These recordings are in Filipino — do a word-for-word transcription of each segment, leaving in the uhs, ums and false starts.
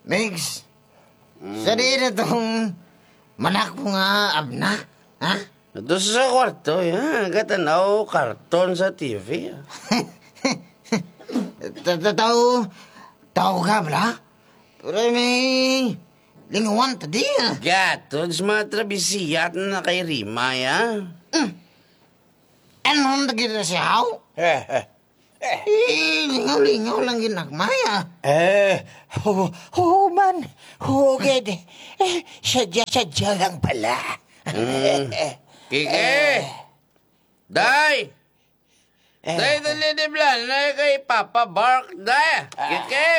Migs, mm. sa di na itong manak mo nga abna, ha? Ito sa kwarto, yan. Katanaw, karton sa T V. Tao, tao ka, bla? Pero may lingawan tadi, ha? Gatod, sa mga trabisiyat na kay Rima, ya. Mm. Ano ang nagkita siya, how? Eh, eh. Eh, lingaw-lingaw lang ginagmaya. Eh, ho, ho man, ho, ged. Eh, sadya-sadya lang pala. Mm. Kike! Day! Day, dali di blan na kay Papa Bark, day! Kike!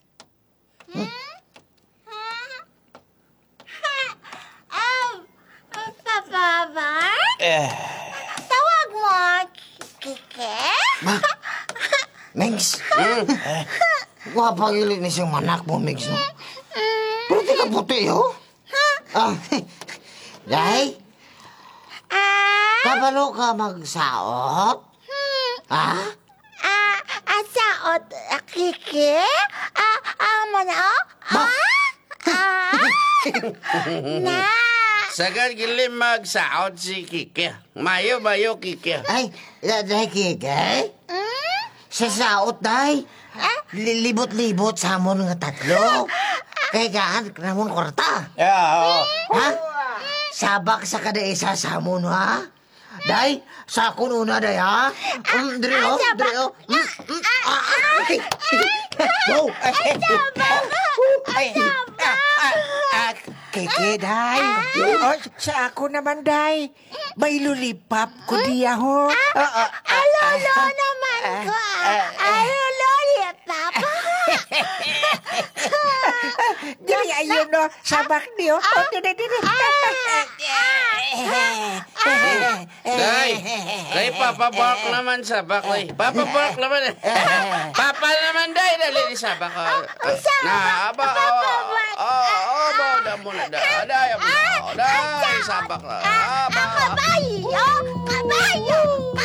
Um, Papa Mark? Eh, Tawag mo, Kike? Ma, Migs, Mm. wapagilit ni siyang manak mo, Migs, no? Pero di ka puti, ho? Ah, Day, Ah? kabalo ka magsaot? Ha? Ah, asaot, ah, Kike? Ah, ah, mana? Ma- Ah? Na? Sagad gili magsaot si Kike. Mayo, mayo, Kike. Ay, Day, Kike? Hmm? Sa saot, Day. Lilibot-libot sa amon nga tatlo. Kaya gaan, kanamon kwarta. yeah, oh. Ha? Sabak sa kada isa sa amon, ha? Day, sa akon una, Day, ha? Um, diri, oh, diri, oh. Mm, mm, ah, ah, ay, wow. Ay, ah, ah, ah, Kike, day. Oh, sa ako naman, day. May lulipap ko diya, ho. Ah, ah, ah, Alolo naman ko. Alolo, papa. Dili, ayun, no. Sabak niyo. Oh, dili, dili. Day, kay Papa Bark naman sabak, oy. Papa Bark naman. Papa naman, day, dali ni sabak. Na, aba, oh, oh, oh, ba, da mo na, da, day, aba, day, sabak na, aba. Kabayo! Kabayo!